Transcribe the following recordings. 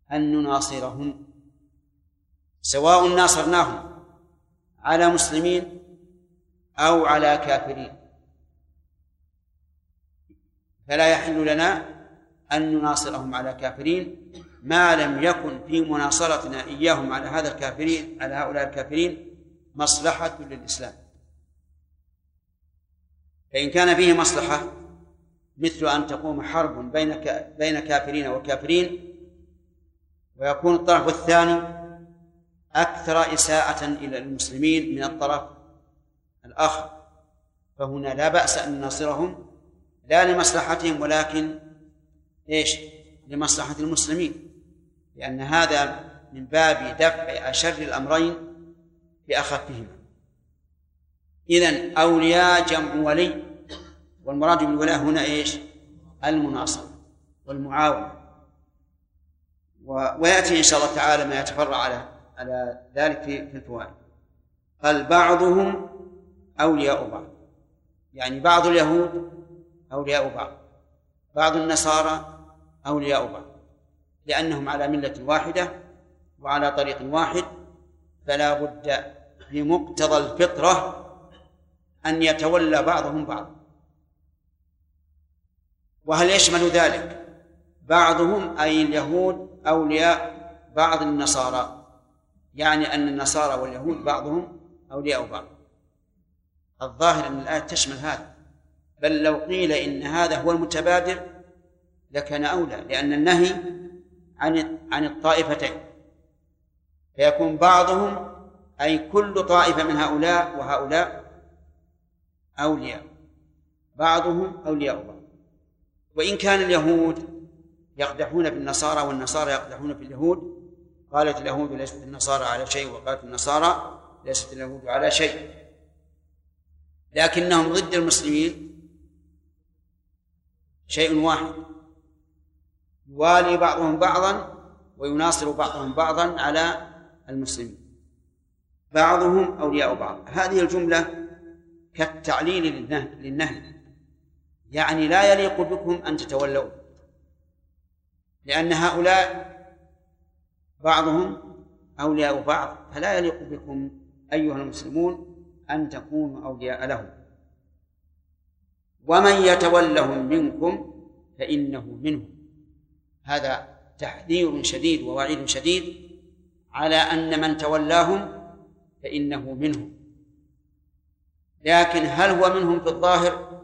أن نناصرهم، سواء ناصرناهم على مسلمين أو على كافرين، فلا يحل لنا أن نناصرهم على كافرين ما لم يكن في مناصرتنا إياهم على هؤلاء الكافرين مصلحة للإسلام. فإن كان فيه مصلحة مثل أن تقوم حرب بين كافرين وكافرين ويكون الطرف الثاني أكثر إساءة إلى المسلمين من الطرف الآخر، فهنا لا بأس أن نناصرهم لا لمصلحتهم ولكن لمصلحة المسلمين، لأن هذا من باب دفع أشر الأمرين بأخفهما. إذن أولياء جمع ولي، والمراد بالولاء هنا المناصرة والمعاونة، ويأتي إن شاء الله تعالى ما يتفرع على ذلك في الفوائد. قال بعضهم أولياء بعض، يعني بعض اليهود أولياء بعض، بعض النصارى أولياء بعض، لأنهم على ملة واحدة وعلى طريق واحد، فلا بد بمقتضى الفطرة أن يتولى بعضهم بعض. وهل يشمل ذلك بعضهم أي اليهود أولياء بعض النصارى؟ يعني أن النصارى واليهود بعضهم أولياء بعض. الظاهر أن الآية تشمل هذا، بل لو قيل إن هذا هو المتبادر لكان أولى، لأن النهي عن الطائفتين، فيكون بعضهم أي كل طائفة من هؤلاء وهؤلاء أولياء، بعضهم أولياء بعض. وإن كان اليهود يقدحون في النصارى والنصارى يقدحون في اليهود، قالت اليهود ليست النصارى على شيء وقالت النصارى ليست اليهود على شيء، لكنهم ضد المسلمين شيء واحد، يوالي بعضهم بعضا ويناصر بعضهم بعضا على المسلمين، بعضهم أولياء بعض. هذه الجملة كالتعليل للنهي، يعني لا يليق بكم أن تتولوا، لأن هؤلاء بعضهم أولياء بعض، فلا يليق بكم أيها المسلمون أن تكونوا أولياء لهم. ومن يتولهم منكم فإنه منهم، هذا تحذير شديد ووعيد شديد على أن من تولاهم فإنه منهم. لكن هل هو منهم في الظاهر؟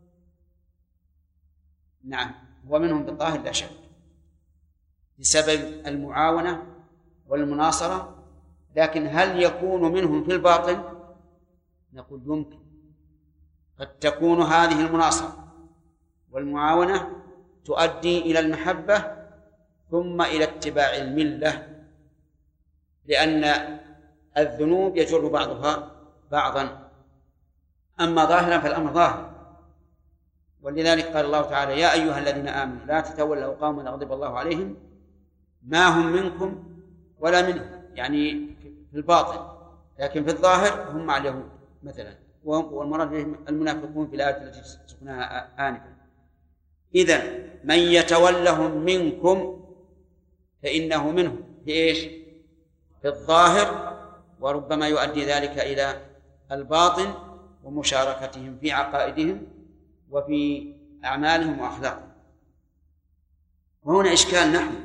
نعم، هو منهم في الظاهر لا شك، بسبب المعاونة والمناصرة، لكن هل يكون منهم في الباطن؟ نقول يمكن، قد تكون هذه المناصرة والمعاونة تؤدي إلى المحبة ثم إلى اتباع الملة، لأن الذنوب يجر بعضها بعضا. أما ظاهرا فالأمر ظاهر، ولذلك قال الله تعالى يا أيها الذين آمنوا لا تتولوا قوما غضب الله عليهم ما هم منكم ولا منهم، يعني في الباطن، لكن في الظاهر هم مع اليهود مثلا، والمراد بهم المنافقون في الآية التي سقناها آنفا. إذن من يتولهم منكم فإنه منهم في في الظاهر، وربما يؤدي ذلك إلى الباطن ومشاركتهم في عقائدهم وفي أعمالهم وأخلاقهم. وهنا إشكال نحو،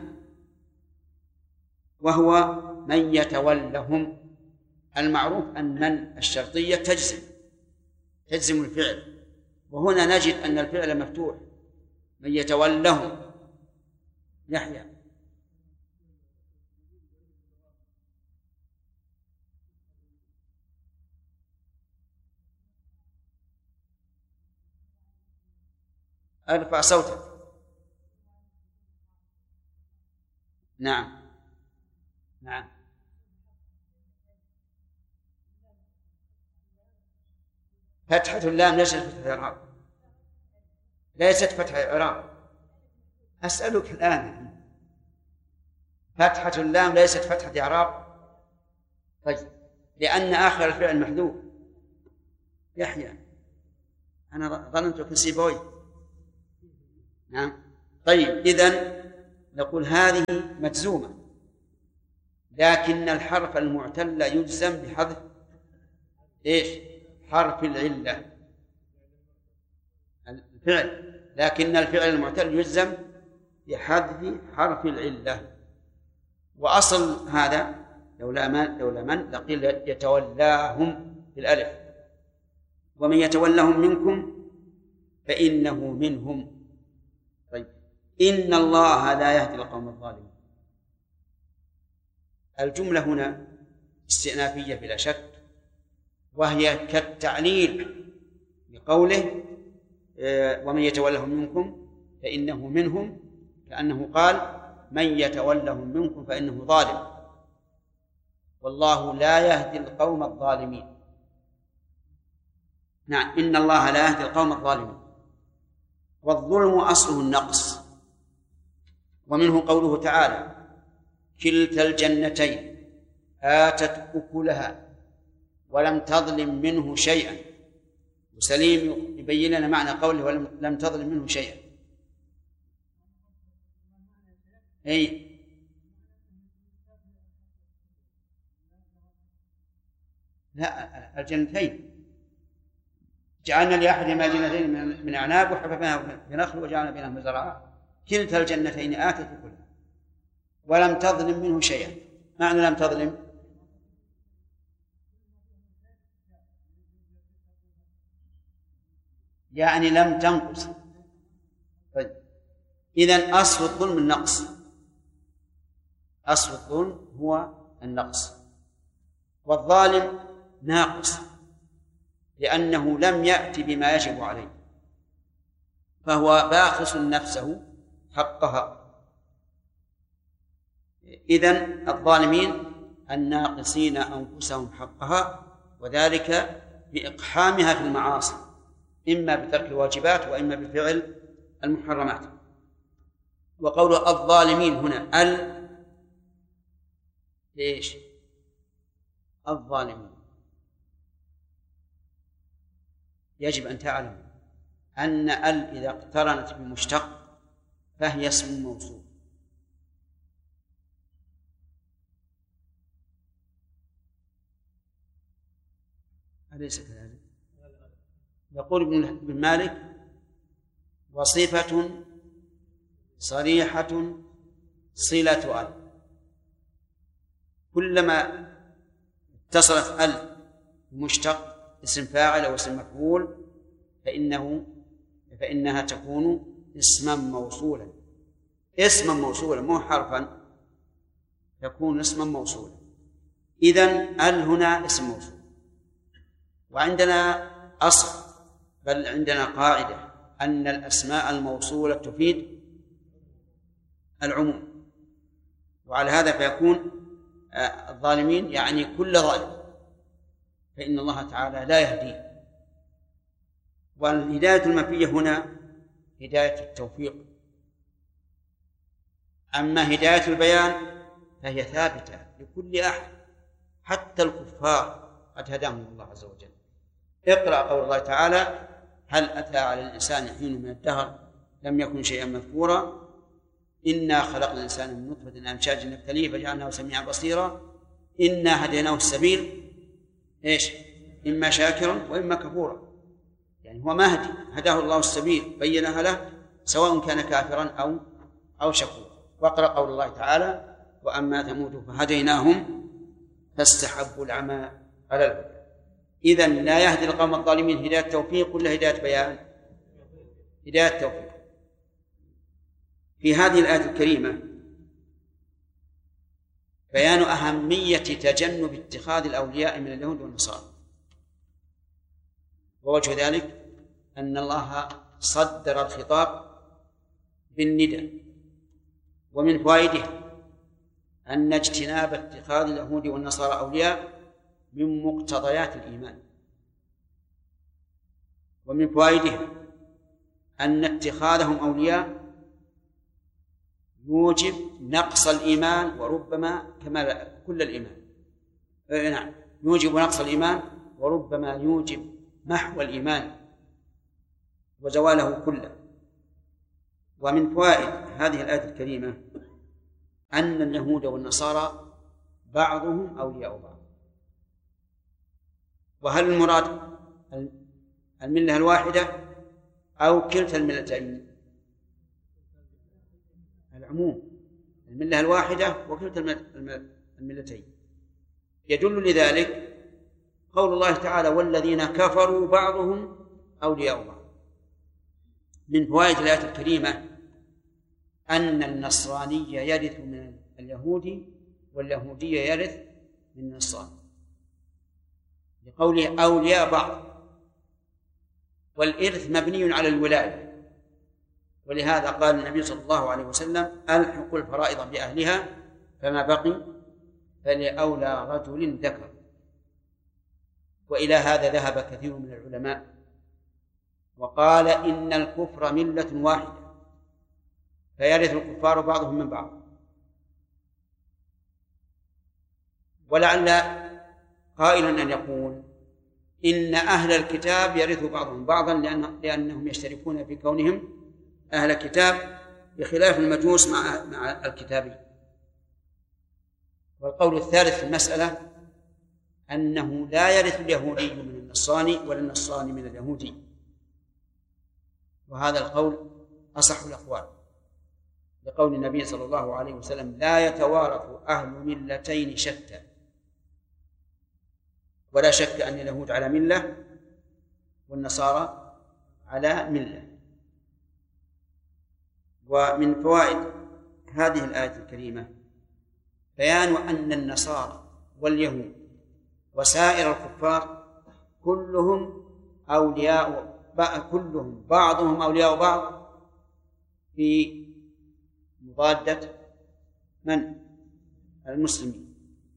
وهو من يتولهم. المعروف أن من الشرطية تجزم الفعل، وهنا نجد أن الفعل مفتوح، من يتولهم يحيى. ارفع صوتك. نعم نعم، فتحة اللام ليست فتحة الإعراب، ليست فتحة الإعراب. أسألك الآن، فتحة اللام ليست فتحة إعراب؟ طيب، لأن آخر الفعل محذوف. يحيى، أنا ظننتك سيبوي. نعم. طيب، إذن نقول هذه مجزومة، لكن الحرف المعتل يجزم بحذف إيش؟ حرف العلة الفعل، لكن الفعل المعتل يجزم بحذف حرف العلة. وأصل هذا لولا من لقيل يتولاهم بالألف، ومن يتولهم منكم فإنه منهم. طيب، إن الله لا يهدي القوم الظالمين. الجملة هنا استئنافية بلا شك، وهي كالتعليل بقوله ومن يتولهم منكم فإنه منهم، كأنه قال من يتولهم منكم فإنه ظالم، والله لا يهدي القوم الظالمين. نعم، إن الله لا يهدي القوم الظالمين. والظلم أصله النقص، ومنه قوله تعالى كلتا الجنتين آتت أكلها ولم تظلم منه شيئا. وسليم يبين لنا معنى قوله ولم تظلم منه شيئا. أي لا، الجنتين جعلنا لأحدهما جنتين من أعناب وحففناها بنخل وجعلنا بينهما زرعا كلتا الجنتين آتت أكلها ولم تظلم منه شيئا. معنى لم تظلم يعني لم تنقص. طيب، إذن أصل الظلم النقص، أصل الظلم هو النقص، والظالم ناقص لأنه لم يأتي بما يجب عليه، فهو باخس نفسه حقها. إذن الظالمين الناقصين أنفسهم حقها، وذلك بإقحامها في المعاصي، إما بترك الواجبات وإما بفعل المحرمات. وقول الظالمين هنا ليش؟ الظالمين يجب أن تعلم أن إذا اقترنت بمشتق فهي اسم موصول، أليس كذلك؟ يقول ابن مالك وصفة صريحة صلة أل، كلما اتصلت بمشتق اسم فاعل أو اسم مفعول فإنها تكون اسما موصولا، اسما موصولا مو حرفا، تكون اسما موصولا. إذن هنا اسم موصول. وعندنا أصل، بل عندنا قاعدة أن الأسماء الموصولة تفيد العموم، وعلى هذا فيكون الظالمين يعني كل ظالم، فإن الله تعالى لا يهدي. والهداية المنفية هنا هداية التوفيق، أما هداية البيان فهي ثابتة لكل أحد، حتى الكفار قد هداهم الله عز وجل. اقرأ قول الله تعالى هل أتى على الإنسان حين من الدهر لم يكن شيئا مذكورا إنا خلقنا الإنسان من نطفة أمشاج نبتليه فجعلناه سميعا بصيرا إنا هديناه السبيل إيش؟ إما شاكرا وإما كفورا، يعني هو مهدي، هداه الله السبيل بينها له سواء كان كافرا أو شكورا. واقرأ قول الله تعالى وأما ثمود فهديناهم فاستحبوا العمى على الهدى. إذن لا يهدي القوم الظالمين هداية التوفيق ولا هداية بيان؟ هداية التوفيق. في هذه الآية الكريمة بيان أهمية تجنب اتخاذ الأولياء من اليهود والنصارى، ووجه ذلك أن الله صدر الخطاب بالندى. ومن فوائده أن اجتناب اتخاذ اليهود والنصارى أولياء من مقتضيات الإيمان. ومن فوائده أن اتخاذهم أولياء يوجب نقص الإيمان وربما كمال كل الإيمان. نعم، يوجب نقص الإيمان وربما يوجب محو الإيمان وزواله كله. ومن فوائد هذه الآية الكريمة أن اليهود والنصارى بعضهم أولياء بعض. وهل المراد الملة الواحدة أو كلتا الملتين؟ العموم، الملة الواحدة وكلتا الملتين. يدل لذلك قول الله تعالى: والذين كفروا بعضهم أولياء بعض. من فوائد الآية الكريمة أن النصراني يرث من اليهودي واليهودي يرث من النصراني، لقوله أولياء بعض، والإرث مبني على الولاية، ولهذا قال النبي صلى الله عليه وسلم: ألحقوا الفرائض بأهلها فما بقي فلأولى رجل ذكر. وإلى هذا ذهب كثير من العلماء وقال إن الكفر ملة واحدة، فيرث الكفار بعضهم من بعض. ولعل قائل أن يقول إن أهل الكتاب يرث بعضهم بعضا لأنهم يشتركون في كونهم أهل كتاب، بخلاف المجوس مع الكتابي. والقول الثالث في المسألة أنه لا يرث اليهودي من النصراني ولا النصراني من اليهودي، وهذا القول أصح الأقوال، لقول النبي صلى الله عليه وسلم: لا يتوارث أهل ملتين شتى. ولا شك أن اليهود على ملة والنصارى على ملة. ومن فوائد هذه الآية الكريمة بيان أن النصارى واليهود وسائر الكفار كلهم بعضهم أولياء بعض في مضادة من؟ المسلمين.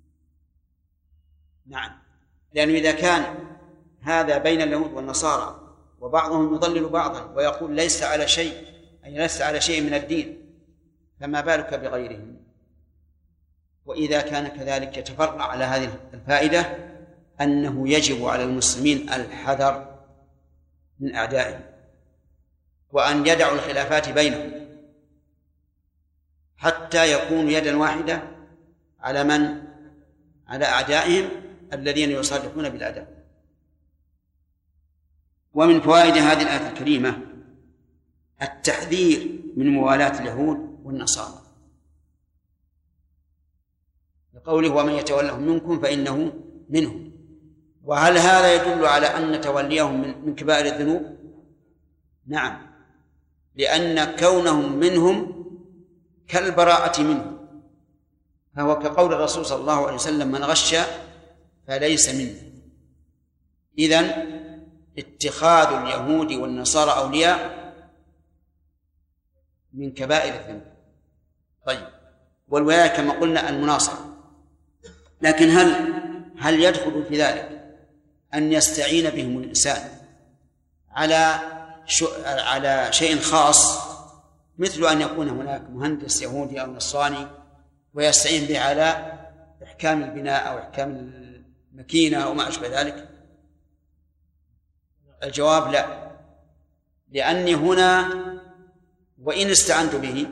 نعم، لأنه إذا كان هذا بين اليهود والنصارى وبعضهم يضلل بعضا ويقول ليس على شيء، أي ليس على شيء من الدين، فما بالك بغيرهم؟ وإذا كان كذلك يتفرع على هذه الفائدة أنه يجب على المسلمين الحذر من أعدائهم، وأن يدعوا الخلافات بينهم حتى يكونوا يدا واحدة على من؟ على أعدائهم الذين يصالحون بالأعداء. ومن فوائد هذه الآية الكريمة التحذير من موالاة اليهود والنصارى، لقوله: ومن يتولهم منكم فإنه منهم. وهل هذا يدل على أن توليهم من كبائر الذنوب؟ نعم، لأن كونهم منهم كالبراءة منهم، فهو كقول الرسول صلى الله عليه وسلم: من غش فليس منه. إذن اتخاذ اليهود والنصارى أولياء من كبائر الذنوب. طيب، والولاية كما قلنا المناصرة، لكن هل يدخل في ذلك أن يستعين بهم الإنسان على شيء خاص، مثل أن يكون هناك مهندس يهودي أو نصراني ويستعين به على إحكام البناء أو إحكام الماكينة أو ما أشبه ذلك؟ الجواب لا، لأني هنا وإن استعنت به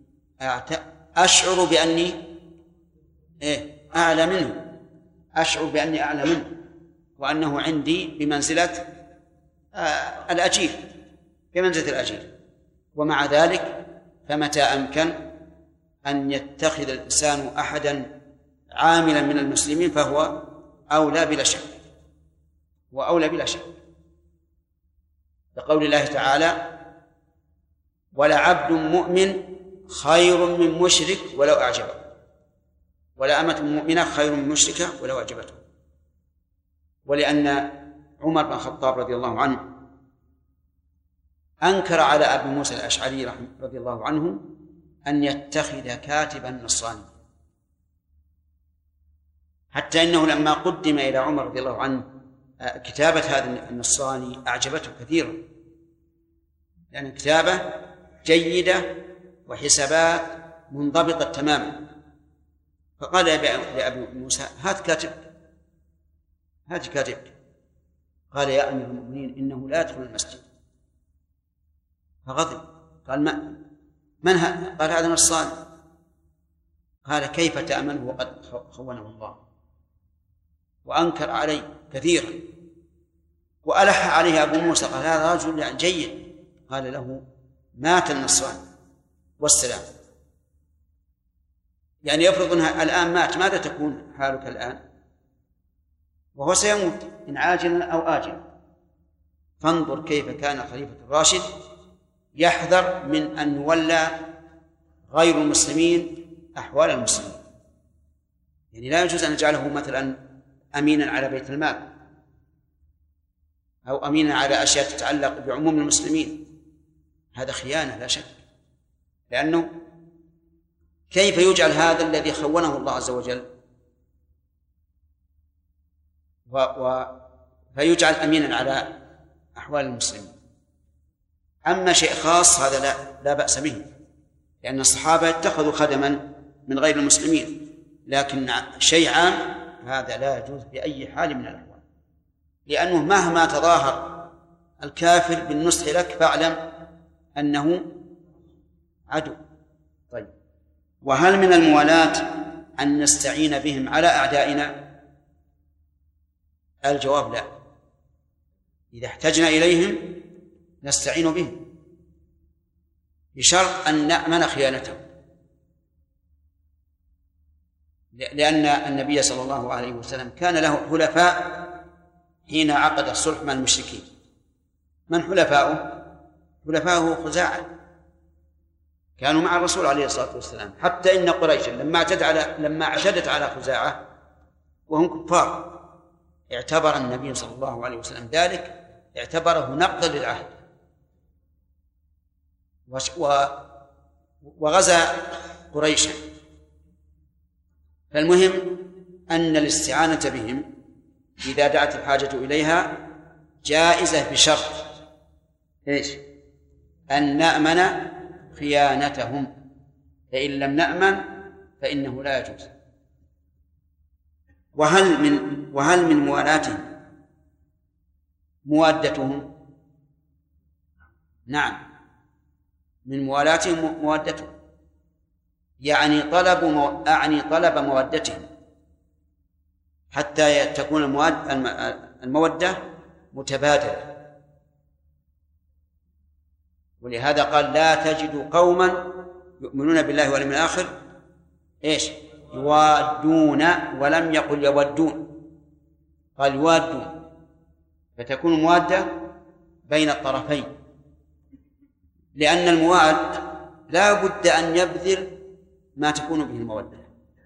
أشعر بأني أعلى منه، أشعر بأني أعلى منه، وأنه عندي بمنزلة الأجير، بمنزلة الأجير. ومع ذلك فمتى أمكن أن يتخذ الإنسان أحدا عاملا من المسلمين فهو أولى بلا شك، وأولى بلا شك، لقول الله تعالى: ولعبد مؤمن خير من مشرك ولو أعجبه، ولا أمة مؤمنة خير من مشركة ولو أعجبته. ولأن عمر بن الخطاب رضي الله عنه أنكر على أبي موسى الأشعري رضي الله عنه أن يتخذ كاتبا نصرانيا، حتى إنه لما قدم إلى عمر رضي الله عنه كتابة هذا النصراني أعجبته كثيرا، لأن كتابة جيدة وحسابات منضبطة تماما. فقال لأبي موسى: هات كاتبك. قال: يا أمير المؤمنين إنه لا يدخل المسجد. فغضب، قال: من هذا؟ قال: هذا نصراني. قال كيف تأمنه وقد خونه الله؟ وأنكر عليه كثيرا، وألح عليه أبو موسى قال هذا رجل جيد. قال له مات النصران والسلام. يعني يفرض أنها الآن مات، ماذا تكون حالك الآن؟ وهو سيموت إن عاجلا أو آجلا. فانظر كيف كان الخليفة الراشد يحذر من أن يولى غير المسلمين أحوال المسلمين. يعني لا يجوز أن نجعله مثلا أمينا على بيت المال أو أمينا على أشياء تتعلق بعموم المسلمين، هذا خيانة لا شك. لأنه كيف يجعل هذا الذي خونه الله عز وجل فيجعل أمينا على أحوال المسلمين؟ أما شيء خاص هذا لا بأس به، لأن الصحابة اتخذوا خدما من غير المسلمين، لكن شيء عام هذا لا يجوز بأي حال من الأحوال، لأنه مهما تظاهر الكافر بالنصح لك فاعلم أنه عدو. طيب، وهل من الموالاة أن نستعين بهم على أعدائنا؟ الجواب لا. إذا احتجنا إليهم نستعين بهم بشرط أن نأمن خيانتهم، لأن النبي صلى الله عليه وسلم كان له حلفاء حين عقد الصلح مع المشركين. من حلفاؤه؟ حلفاؤه خزاعة، كانوا مع الرسول عليه الصلاة والسلام، حتى إن قريشا لما اعتدت على خزاعة وهم كفار اعتبر النبي صلى الله عليه وسلم ذلك، اعتبره نقضا للعهد وغزا قريشا. فالمهم أن الاستعانة بهم إذا دعت الحاجة إليها جائزة بشرط إيش؟ أن نأمن خيانتهم، فإن لم نأمن فإنه لا يجوز. وهل من موالاتهم موادتهم؟ نعم، من موالاتهم موادتهم، يعني طلب مودتهم حتى تكون المودة متبادلة. ولهذا قال لا تجد قوما يؤمنون بالله واليوم الآخر إيش؟ يوادون، ولم يقل يودون، قال يوادون، فتكون موادة بين الطرفين، لأن المواد لا بد أن يبذل ما تكون به المودة،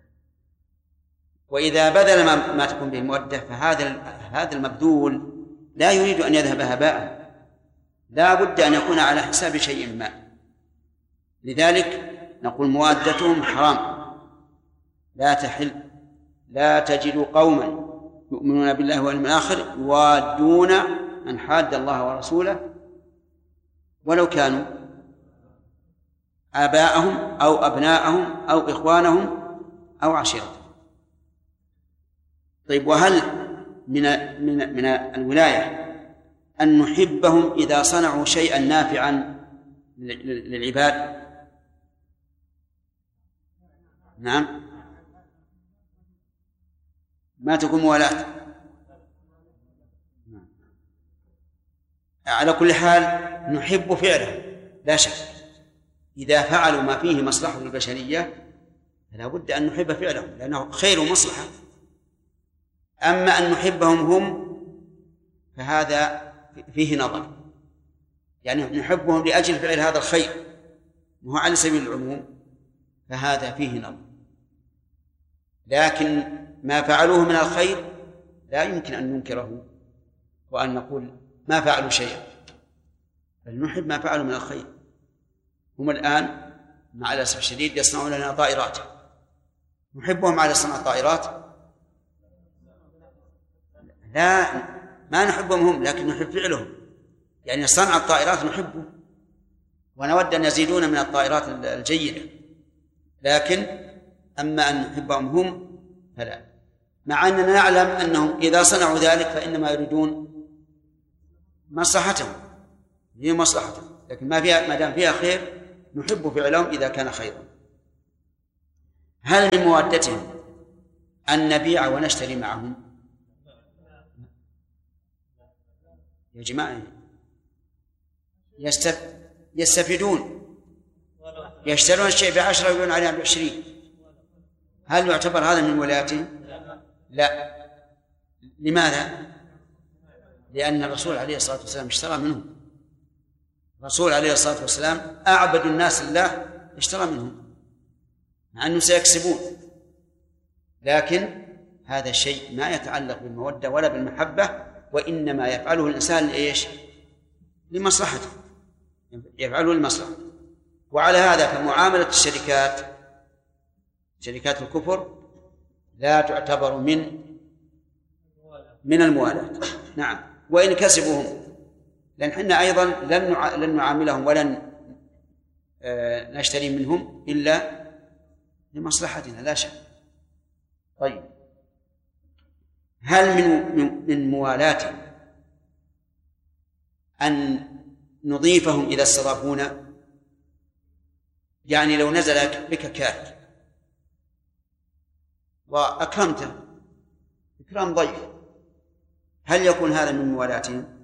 وإذا بذل ما تكون به المودة فهذا المبذول لا يريد أن يذهب هباء، لا بد أن يكون على حساب شيء ما. لذلك نقول موادتهم حرام، لا تحل. لا تجد قوما يؤمنون بالله واليوم الآخر يوادون من حاد الله ورسوله ولو كانوا آباءهم أو أبناءهم أو إخوانهم أو عشيرتهم. طيب، وهل من الولاية أن نحبهم إذا صنعوا شيئا نافعا للعباد؟ نعم، ما تكون موالاة. على كل حال نحب فعله لا شك، إذا فعلوا ما فيه مصلحة البشرية فلا بد أن نحب فعلهم لأنه خير ومصلحة. أما أن نحبهم هم فهذا فيه نظر، يعني نحبهم لأجل فعل هذا الخير وهو على سبيل العموم فهذا فيه نظر، لكن ما فعلوه من الخير لا يمكن أن ننكره وأن نقول ما فعلوا شيئا، بل نحب ما فعلوا من الخير. هم الآن مع الأسف الشديد يصنعون لنا طائرات، نحبهم على صنع الطائرات؟ لا، ما نحبهم هم، لكن نحب فعلهم، يعني صنع الطائرات نحبه ونود أن يزيدون من الطائرات الجيدة، لكن أما أن نحبهم هم فلا، مع أننا نعلم أنهم إذا صنعوا ذلك فإنما يريدون مصلحتهم، هي مصلحتهم، لكن ما دام فيها خير نحب فعلهم إذا كان خيرا. هل من موادتهم أن نبيع ونشتري معهم؟ يا جماعة يستفيدون، يشترون الشيء ب10 ويبيعون عليه ب20. هل يعتبر هذا من ولايتهم؟ لا. لماذا؟ لأن الرسول عليه الصلاة والسلام اشترى منهم. الرسول عليه الصلاة والسلام أعبد الناس لله اشترى منهم، مع أنهم سيكسبون، لكن هذا الشيء ما يتعلق بالمودة ولا بالمحبة، وإنما يفعله الإنسان لإيش؟ لمصلحته، يفعله للمصلحة. وعلى هذا فمعاملة الشركات، شركات الكفر، لا تعتبر من الموالاة. نعم، وإن كسبوهم، لأن حنا أيضا لن نعاملهم ولن نشتري منهم إلا لمصلحتنا لا شك. طيب، هل من موالاتهم أن نضيفهم إذا استضافونا؟ يعني لو نزل بك كاتب وأكرمته إكرام ضيف، هل يكون هذا من موالاتهم؟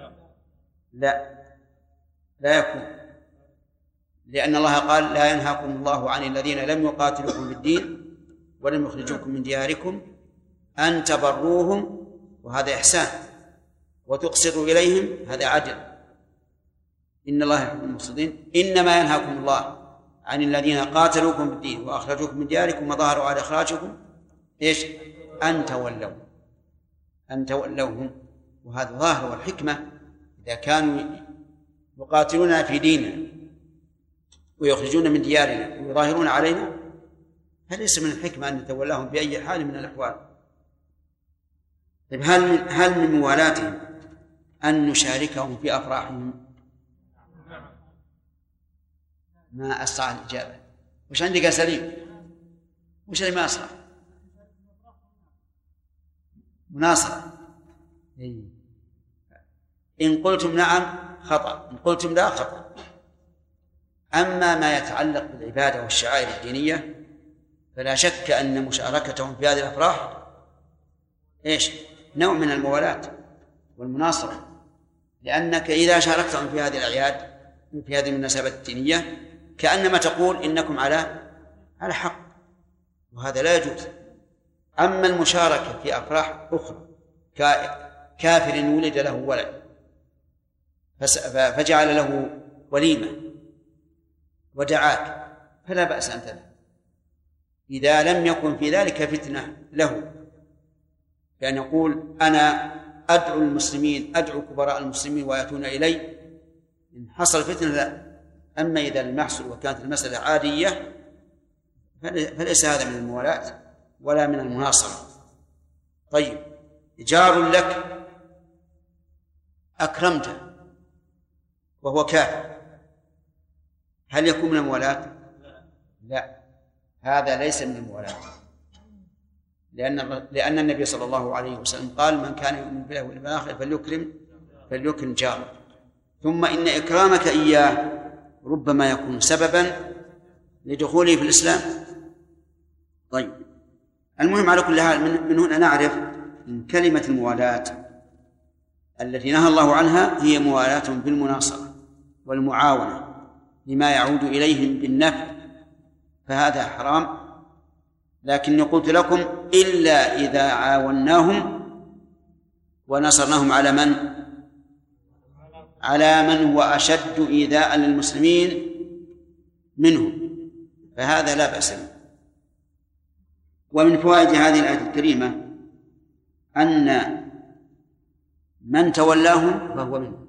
لا يكون، لأن الله قال: لا ينهاكم الله عن الذين لم يقاتلوكم في الدين ولم يخرجوكم من دياركم أن تبروهم، وهذا إحسان، وتقسطوا إليهم، هذا عدل، إن الله يحب المقسطين. إنما ينهاكم الله عن الذين قاتلوكم في الدين وأخرجوكم من دياركم وظاهروا على إخراجكم إيش؟ أن تولوهم. وهذا ظاهر والحكمة، إذا كانوا يقاتلون في ديننا ويخرجون من ديارنا ويظاهرون علينا، فليس من الحكمة أن نتولاهم بأي حال من الأحوال. طيب، هل من موالاتهم أن نشاركهم في أفراحهم؟ ما أسرع الإجابة. وش عندك يا سليم؟ وش اللي ما أسرع؟ مناصرة. إن قلتم نعم خطأ، إن قلتم لا خطأ. أما ما يتعلق بالعبادة والشعائر الدينية فلا شك أن مشاركتهم في هذه الأفراح إيش؟ نوع من الموالاة والمناصرة، لأنك إذا شاركتهم في هذه الأعياد في هذه المناسبات الدينية كأنما تقول إنكم على حق، وهذا لا يجوز. أما المشاركة في أفراح أخرى، كافر ولد له ولد فجعل له وليمة ودعاك، فلا بأس أن تذهب إذا لم يكن في ذلك فتنة له، بأن يقول: أنا أدعو المسلمين، أدعو كبراء المسلمين ويأتون إلي، إن حصل فتنة لا. أما إذا لم يحصل وكانت المسألة عادية فليس هذا من الموالاة ولا من المناصرة. طيب، جار لك أكرمته وهو كافر، هل يكون من الموالاة؟ لا، هذا ليس من الموالاة، لأن النبي صلى الله عليه وسلم قال: من كان يؤمن بالله واليوم الآخر فليكرم جاره. ثم إن إكرامك إياه ربما يكون سببا لدخوله في الإسلام. طيب، المهم على كل حال من هنا نعرف أن كلمة الموالاة التي نهى الله عنها هي موالاة بالمناصرة والمعاونة لما يعود إليهم بالنفع، فهذا حرام. لكني قلت لكم: إلا إذا عاوناهم ونصرناهم على من هو أشد إيذاء للمسلمين منهم، فهذا لا بأس به. ومن فوائد هذه الآية الكريمة أن من تولاهم فهو منهم،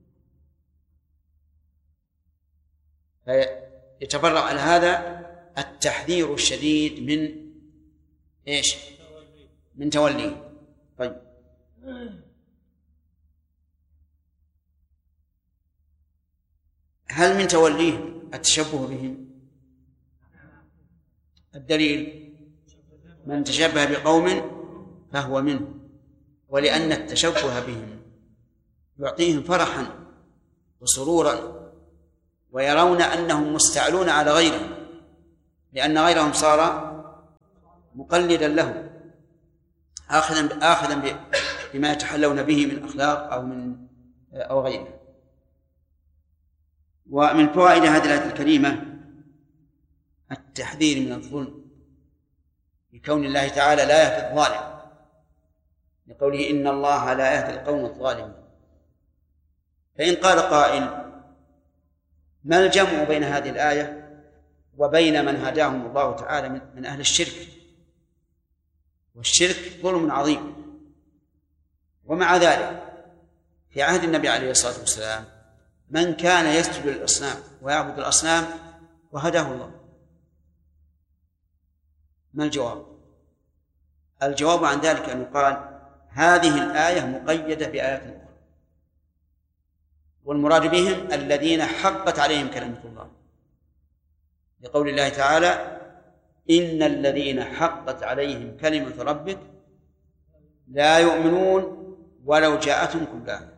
فيتفرع على هذا التحذير الشديد من إيش؟ من توليه. طيب، هل من توليه التشبه بهم؟ الدليل: من تشبه بقوم فهو منه، ولأن التشبه بهم يعطيهم فرحا وسرورا، ويرون أنهم مستعلون على غيرهم، لأن غيرهم صار مقلدا له، آخذا بما يتحلون به من أخلاق أو غيره. ومن فوائد هذه الآية الكريمة التحذير من الظلم، لكون الله تعالى لا يهدي الظالم، لقوله إن الله لا يهدي القوم الظالمين. فإن قال قائل ما الجمع بين هذه الآية وبين من هداهم الله تعالى من أهل الشرك؟ والشرك ظلم عظيم. ومع ذلك في عهد النبي عليه الصلاة والسلام من كان يسجد للأصنام ويعبد الأصنام وهداه الله. ما الجواب؟ الجواب عن ذلك أن يقال هذه الآية مقيدة بآيات أخرى، والمراد بهم الذين حقت عليهم كلمة الله، لقول الله تعالى إن الذين حقت عليهم كلمة ربك لا يؤمنون ولو جاءتهم كل آية.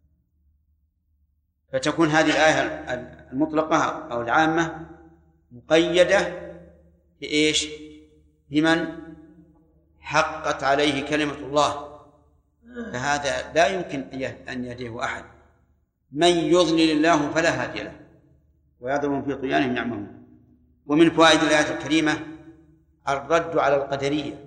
فتكون هذه الآية المطلقة أو العامة مقيدة بإيش؟ بمن حقت عليه كلمة الله، فهذا لا يمكن أن يهديه أحد. من يضلل الله فلا هادي له ويذرهم في طغيانهم يعمهون. ومن فوائد الآية الكريمة الرد على القدرية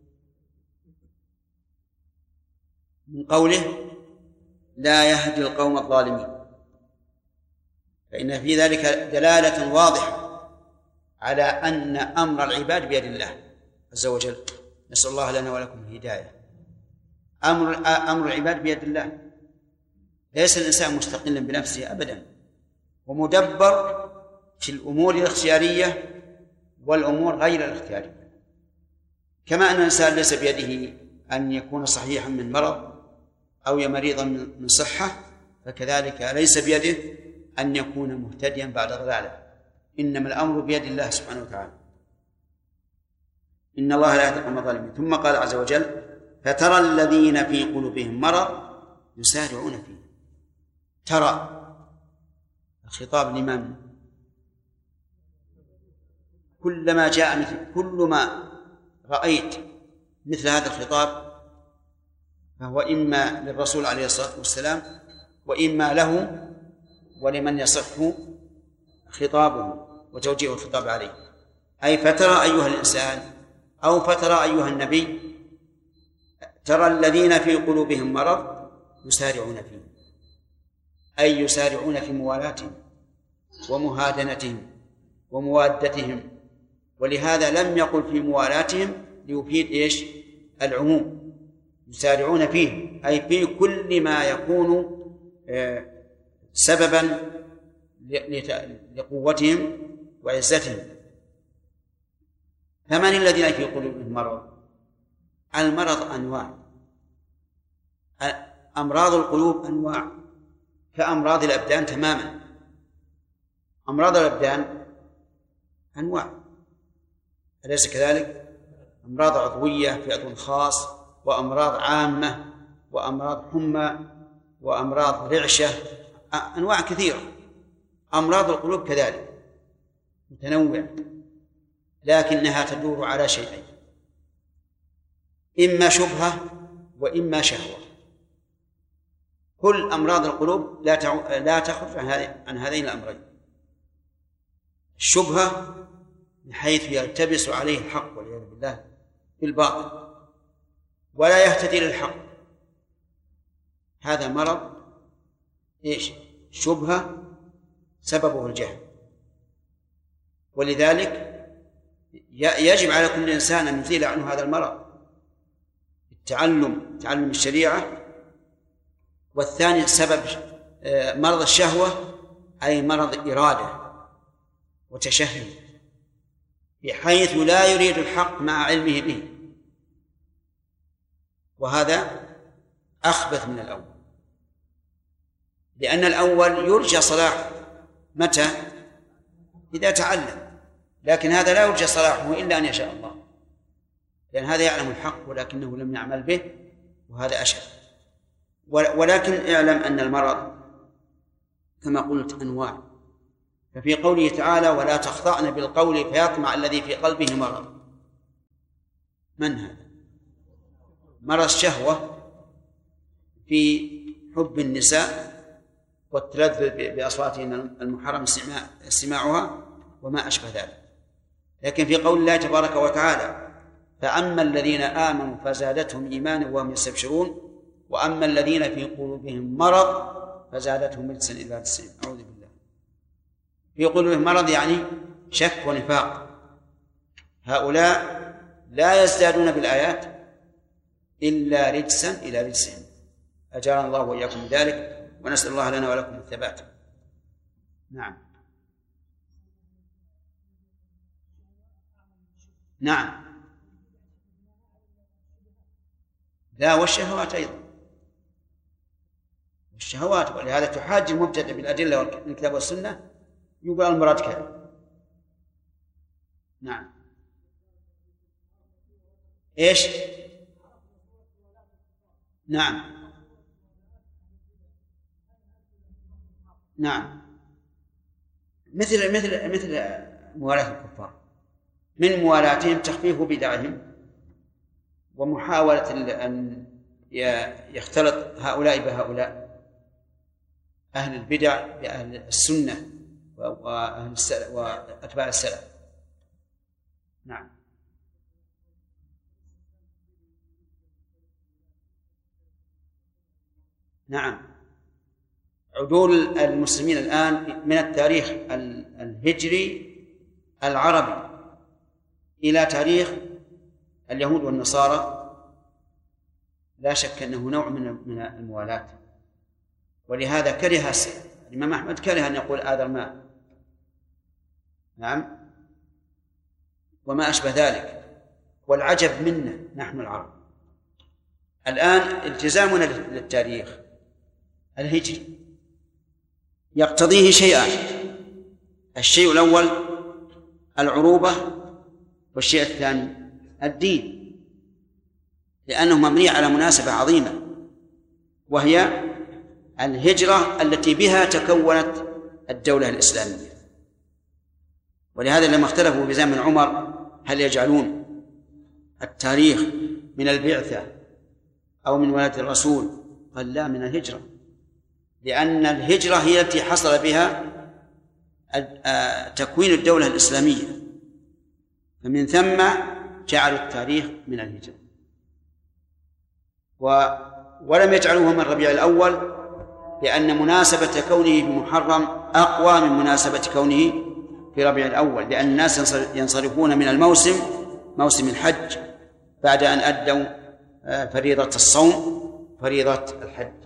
من قوله لا يهدي القوم الظالمين، فإن في ذلك دلالة واضحة على أن أمر العباد بيد الله عز وجل. نسأل الله لنا ولكم الهداية. أمر العباد بيد الله، ليس الإنسان مستقلا بنفسه أبدا، ومدبر في الأمور الاختيارية والأمور غير الاختيارية. كما أن الإنسان ليس بيده أن يكون صحيحا من مرض أو مريضا من صحة، فكذلك ليس بيده أن يكون مهتديا بعد ضلاله. إنما الأمر بيد الله سبحانه وتعالى. إن الله لا يهدي القوم الظالمين. ثم قال عز وجل فترى الذين في قلوبهم مرض يسارعون فيه. ترى الخطاب لمن؟ كلما جاء كل ما رأيت مثل هذا الخطاب فهو إما للرسول عليه الصلاة والسلام وإما له ولمن يصح خطابه وتوجيه الخطاب عليه. أي فترى أيها الإنسان أو فترى أيها النبي ترى الذين في قلوبهم مرض يسارعون فيه، أي يسارعون في موالاتهم ومهادنتهم وموادتهم. ولهذا لم يقل في موالاتهم ليفيد إيش؟ العموم. يسارعون فيه أي في كل ما يكون سببا لقوتهم وعزتهم. فمن الذين في قلوبهم مرض؟ المرض أنواع، أمراض القلوب أنواع كأمراض الأبدان تماما. أمراض الأبدان أنواع، أليس كذلك؟ أمراض عضوية في عضو خاص، وأمراض عامة، وأمراض حمى، وأمراض رعشة، أنواع كثيرة. أمراض القلوب كذلك متنوعة، لكنها تدور على شيئين: إما شبهة وإما شهوة. كل أمراض القلوب لا تخرج عن هذين الأمرين. الشبهة من حيث يلتبس عليه الحق والعياذ بالله بالباطل ولا يهتدي للحق، هذا مرض إيش؟ شبهة سببه الجهل. ولذلك يجب على كل إنسان أن يزيل عنه هذا المرض تعلم الشريعة. والثاني سبب مرض الشهوة أي مرض إرادة وتشهي، بحيث لا يريد الحق مع علمه به، وهذا أخبث من الأول، لأن الأول يرجى صلاحه متى؟ إذا تعلم، لكن هذا لا يرجى صلاحه إلا أن يشاء الله، لأن هذا يعلم الحق ولكنه لم يعمل به، وهذا أشد. ولكن اعلم أن المرض كما قلت أنواع. ففي قوله تعالى ولا تخضعن بالقول فيطمع الذي في قلبه مرض، من هذا؟ مرض الشهوة في حب النساء والتلذذ بأصواتهن المحرم استماعها وما أشبه ذلك. لكن في قول الله تبارك وتعالى: فأما الذين آمنوا فزادتهم إيمانا وهم يستبشرون وأما الذين في قلوبهم مرض فزادتهم رجسا إلى رجسهم. أعوذ بالله. في قلوبهم مرض يعني شك ونفاق. هؤلاء لا يزدادون بالآيات إلا رجسا إلى رجسهم. أجارنا الله وإياكم من ذلك، ونسأل الله لنا ولكم الثبات. نعم نعم. لا، والشهوات أيضا، والشهوات، ولهذا تحاج المبتدع بالأدلة والكتاب والسنة يقول المراد كذا. نعم. إيش؟ نعم نعم. مثل موالاة الكفار، من موالاتهم تخفيف بدعهم ومحاولة أن يختلط هؤلاء بهؤلاء، أهل البدع بأهل السنة وأهل السلف وأتباع السلف. نعم. نعم. عدول المسلمين الآن من التاريخ الهجري العربي إلى تاريخ اليهود والنصارى لا شك أنه نوع من الموالاة، ولهذا كره الإمام أحمد كره أن يقول آذر ماء. نعم. وما أشبه ذلك. والعجب منا نحن العرب الآن التزامنا للتاريخ الهجري يقتضيه شيئان: الشيء الأول العروبة، والشيء الثاني الدين، لأنه مبني على مناسبة عظيمة وهي الهجرة التي بها تكونت الدولة الإسلامية. ولهذا لما اختلفوا في زمن عمر هل يجعلون التاريخ من البعثة أو من ولادة الرسول، قال لا، من الهجرة، لأن الهجرة هي التي حصل بها تكوين الدولة الإسلامية، فمن ثم جعلوا التاريخ من الهجرة. ولم يجعلوه من ربيع الأول لأن مناسبة كونه في محرم أقوى من مناسبة كونه في ربيع الأول، لأن الناس ينصرفون من الموسم، موسم الحج، بعد أن أدوا فريضة الصوم فريضة الحج.